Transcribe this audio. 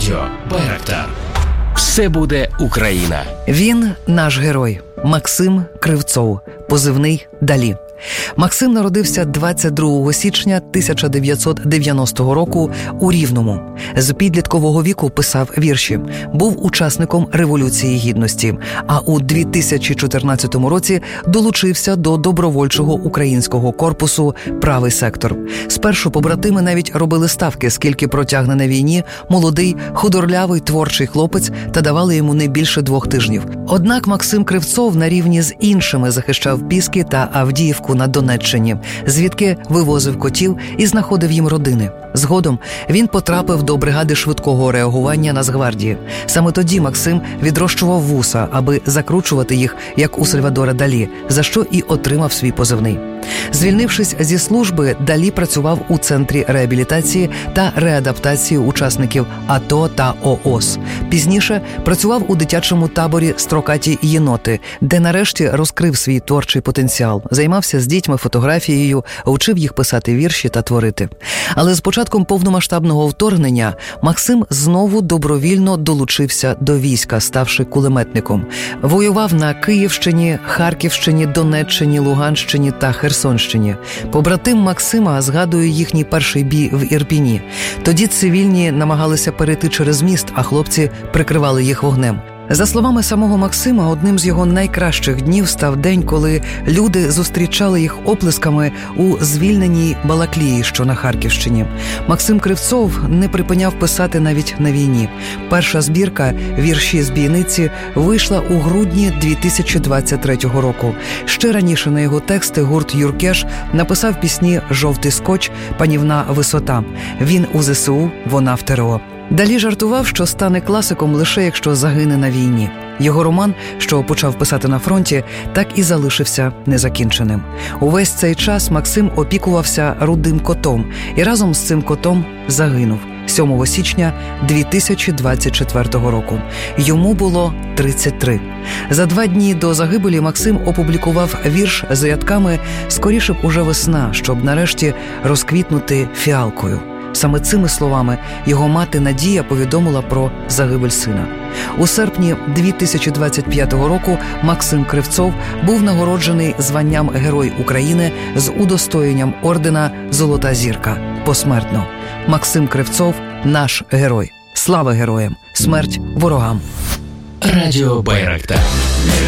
Радіо Байрактар. Все буде Україна. Він наш герой. Максим Кривцов, позивний Далі. Максим народився 22 січня 1990 року у Рівному. З підліткового віку писав вірші. Був учасником Революції Гідності, а у 2014 році долучився до добровольчого українського корпусу «Правий сектор». Спершу побратими навіть робили ставки, скільки протягне на війні молодий, худорлявий, творчий хлопець, та давали йому не більше 2 тижнів. Однак Максим Кривцов на рівні з іншими захищав Піски та Авдіївку на Донеччині, звідки вивозив котів і знаходив їм родини. Згодом він потрапив до бригади швидкого реагування Нацгвардії. Саме тоді Максим відрощував вуса, аби закручувати їх, як у Сальвадора Далі, за що і отримав свій позивний. Звільнившись зі служби, Далі працював у Центрі реабілітації та реадаптації учасників АТО та ООС. Пізніше працював у дитячому таборі «Строкаті єноти», де нарешті розкрив свій творчий потенціал. Займався з дітьми фотографією, вчив їх писати вірші та творити. Але з початком повномасштабного вторгнення Максим знову добровільно долучився до війська, ставши кулеметником. Воював на Київщині, Харківщині, Донеччині, Луганщині та Херсонщині. Побратим Максима згадує їхній перший бій в Ірпіні. Тоді цивільні намагалися перейти через міст, а хлопці прикривали їх вогнем. За словами самого Максима, одним з його найкращих днів став день, коли люди зустрічали їх оплесками у звільненій Балаклії, що на Харківщині. Максим Кривцов не припиняв писати навіть на війні. Перша збірка «Вірші з бійниці» вийшла у грудні 2023 року. Ще раніше на його тексти гурт «Юркеш» написав пісні «Жовтий скотч», «Панівна висота». Він у ЗСУ, вона в ТРО. Далі жартував, що стане класиком лише якщо загине на війні. Його роман, що почав писати на фронті, так і залишився незакінченим. Увесь цей час Максим опікувався рудим котом і разом з цим котом загинув 7 січня 2024 року. Йому було 33. За 2 дні до загибелі Максим опублікував вірш з рядками «Скоріше б уже весна, щоб нарешті розквітнути фіалкою». Саме цими словами його мати Надія повідомила про загибель сина. У серпні 2025 року Максим Кривцов був нагороджений званням Герой України з удостоєнням ордена «Золота зірка» посмертно. Максим Кривцов – наш герой. Слава героям! Смерть ворогам! Радіо Байрактар.